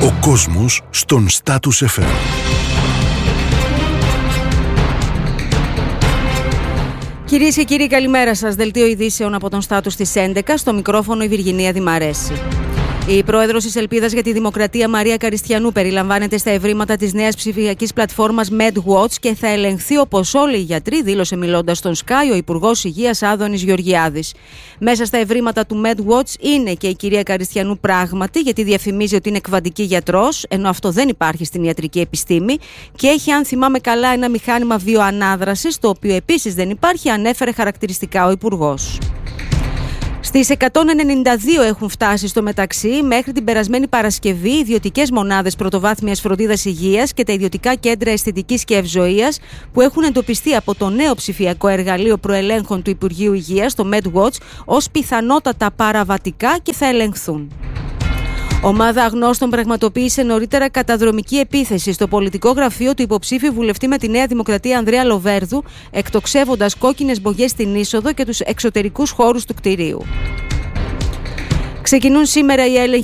Ο κόσμος στον Status FM. Κυρίες και κύριοι, καλημέρα σας. Δελτίο ειδήσεων από τον Status της 11, στο μικρόφωνο η Βυργινία Δημαρέση. Η πρόεδρος της Ελπίδας για τη Δημοκρατία, Μαρία Καριστιανού, περιλαμβάνεται στα ευρήματα της νέας ψηφιακής πλατφόρμας MedWatch και θα ελεγχθεί όπως όλοι οι γιατροί, δήλωσε μιλώντας στον Sky ο Υπουργός Υγείας Άδωνης Γεωργιάδης. Μέσα στα ευρήματα του MedWatch είναι και η κυρία Καριστιανού πράγματι, γιατί διαφημίζει ότι είναι εκβαντική γιατρός, ενώ αυτό δεν υπάρχει στην ιατρική επιστήμη, και έχει, αν θυμάμαι καλά, ένα μηχάνημα βιοανάδρασης, το οποίο επίσης δεν υπάρχει, ανέφερε χαρακτηριστικά ο Υπουργός. Στις 192 έχουν φτάσει στο μεταξύ μέχρι την περασμένη Παρασκευή οι ιδιωτικές μονάδες πρωτοβάθμιας φροντίδας υγείας και τα ιδιωτικά κέντρα αισθητικής και ευζοίας που έχουν εντοπιστεί από το νέο ψηφιακό εργαλείο προελέγχων του Υπουργείου Υγείας, το MedWatch, ως πιθανότατα παραβατικά και θα ελεγχθούν. Ομάδα αγνώστων πραγματοποίησε νωρίτερα καταδρομική επίθεση στο πολιτικό γραφείο του υποψήφιου βουλευτή με τη Νέα Δημοκρατία Ανδρέα Λοβέρδου, εκτοξεύοντας κόκκινες μπογιές στην είσοδο και τους εξωτερικούς χώρους του κτηρίου. Ξεκινούν σήμερα οι έλεγχοι